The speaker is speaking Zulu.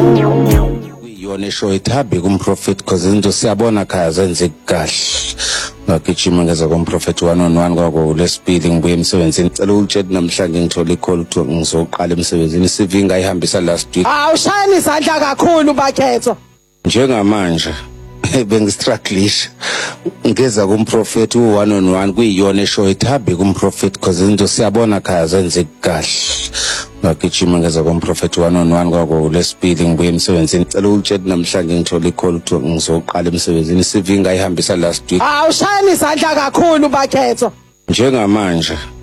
Kuyiyona esho ithabi kumprofeti cause into siyabona khaya zenze kahle. Ngagijima ngeza kumprofeti 1-on-1 kwakulesibili ngibuye emsebenzini. Cela ulitshela namhlanje ngithola i-call kuthiwa ngizoqala emsebenzini. CV ngayihambisa last week. Awushayani izandla kakhulu bakhethwa. Njengamanje bengistrugglisha ngeza kumprofeti 1-on-1 kuyiyona esho ithabi kumprofeti cause into siyabona khaya zenze kahle. Ngagijima ngeza kumprofeti 1-on-1 kwakulesibili ngibuye emsebenzini. Cela ulitshela namhlanje ngithola i-call kuthiwa ngizoqala emsebenzini. CV ngayihambisa last week. Awushayani izandla kakhulu bakhethwa. Njengamanje